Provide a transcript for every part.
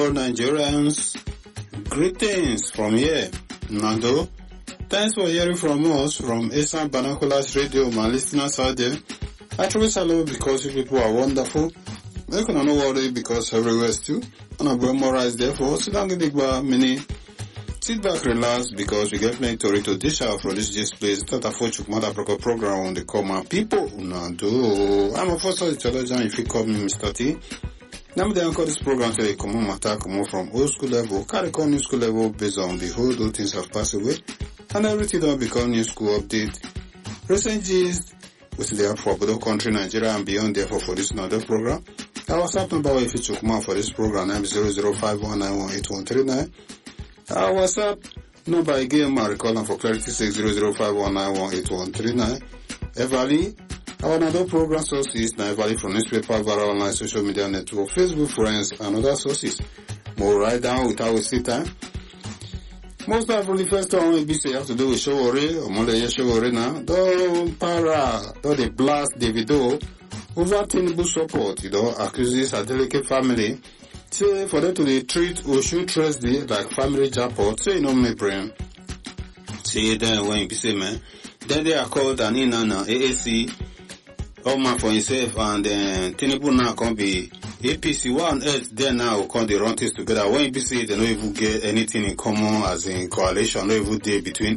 Nigerians, greetings from here, Nando. Thanks for hearing from us from Esan Banakulas Radio, my listeners out there. I truly salute because you people are wonderful. I can not worry because everywhere is too. And I'm going more rise therefore. Sit down, sit back, relax because we get plenty to dish out for this place. That a Fochuk Mother program on the common people. Nando. I'm a first intelligent if you call me Mr. T. Now we call this program to a common matter come from old school level, carry new school level based on the whole old things have passed away, and everything don't become new school update. Recent gist, we see there for both country, Nigeria and beyond therefore for this another program. Our WhatsApp number if you took more for this program, I'm 0051918139. Our WhatsApp number again, I recall for clarity 6005198139. Everly. Our another program sources now valid from newspaper, viral online social media network, Facebook friends, and other sources. More write down without wasting time. Most of the first time we say have to do with Showore or Monday Showore now. Don't they blast the video over Tinubu support, accuses a delicate family. Say for them to treat or should trust the like family jackpot, say no me brain. Say then when you say man, then they are called an inana AAC. Man for himself and Tinubu now can be APC. What on earth there now can they run things together? When you say they don't even get anything in common as in coalition, no even day between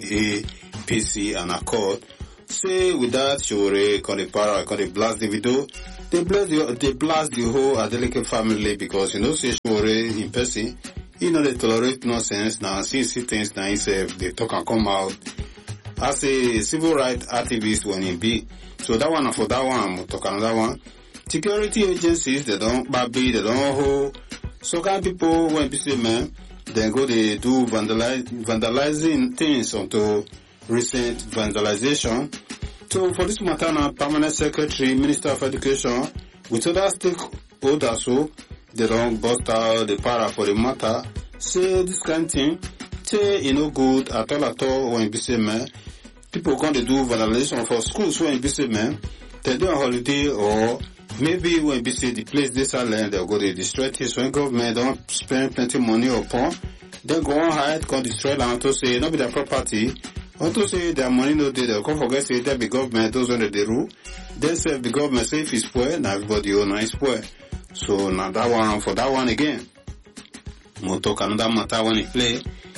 APC and Accord. Say with that, Shore, can they para, can they blast the video? They blast the whole Adeleke family because say Shore in person, they tolerate nonsense now. See things now himself, they talk and come out as a civil rights activist when he be. So that one, for that one, we'll talk another one. Security agencies, they don't baby, they don't hold. So kind people, when people say, man, then go they do vandalizing things onto recent vandalization. So for this matter now, Permanent Secretary, Minister of Education, with other stakeholders, so they don't bust out the para for the matter. Say this kind of thing, say good at all when people say, man, people come to do vandalization for schools when you say, man, they do a holiday or maybe when you say the place they silent, they'll go to destroy things when government don't spend plenty money upon, then go on hide, come destroy them to say, not be their property, or to say their money no day, they'll come forget say that the government those under the rule, then say the government say if it's poor, now everybody own is poor. So now that one, for that one again, we'll talk another matter when it play.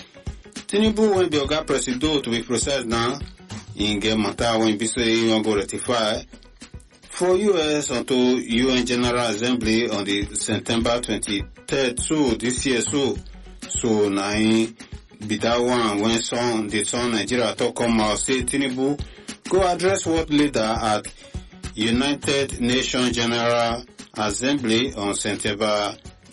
Tinubu when the Oga Presido to be precise now, in get matter when you say you want to go ratify for US unto UN General Assembly on the September 23rd, so this year, so now be that one when the son Nigeria talk come out say Tinubu go address world leader at United Nations General Assembly on September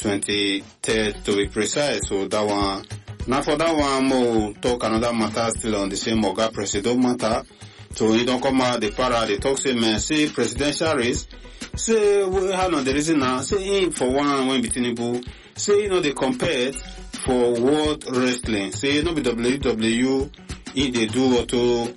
23rd to be precise. So that one. Now for that one, we'll talk another matter still on the same Oga Presido matter. So you don't come out the para, they talk say man, say presidential race, say we have no the reason now, say for one when between Tinubu, say they compare for world wrestling, say be WWE, they do auto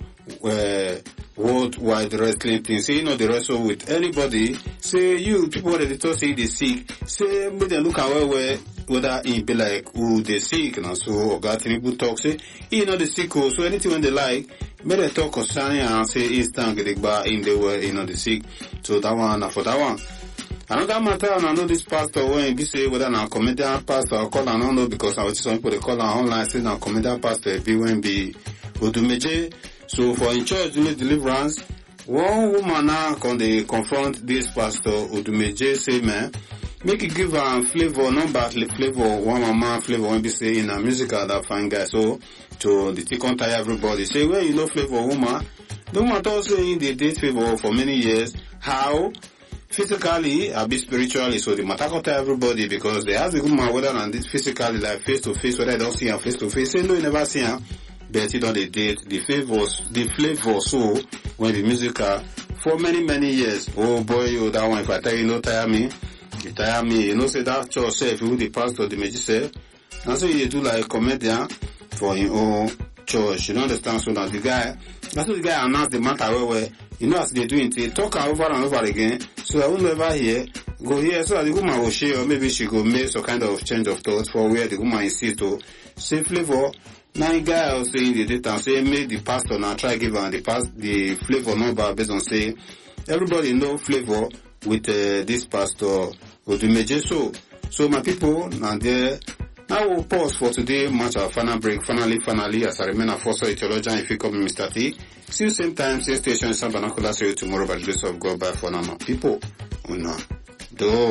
worldwide wrestling thing, say they wrestle with anybody, say you people that they talk say they sick, say when they look at whether he be like who they sick now. So Oga Tinubu talk say the sick, so anything when they like, may they talk concerning and say he's standing in the way the sick. So that one for that one. Another matter, and I know this pastor when he say whether now comedian pastor or call I don't know because I was some people they call online say now comedian pastor be when be Odumeje. So for in church deliverance, one woman now can they confront this pastor Odumeje say man, make it give a flavor, not badly flavor, one mama flavor when be say in a musical that fine guy. So to the take on tire everybody say well you know flavor woman, don't want to say they date favor for many years. How? Physically, a bit spiritually, so the matter to everybody because they ask the woman whether and this physically like face to face, whether I don't see her face to face, say no you never see her. But you don't date the flavor so when the musical for many years. Oh boy, that one if I tell you no tire me, you tire me, say that church self who the pastor the magic self. And so you do like comedian for your own church. You don't understand? So now the guy announced the matter where you know as they do it, talk over and over again. So I will never hear. Go here so that the woman will share, or maybe she go make some kind of change of thought for where the woman insists to say flavor. Now guy was saying the data say make the pastor now try give her the flavor number based on say everybody know flavor with this pastor Odumeje. So my people now there. Now we'll pause for today, match our final break. Finally, as I remain a force theologian, if you come Mr. T. See you same time, same station, San Banacola. See you tomorrow by the grace of God. Bye for now, my people. Do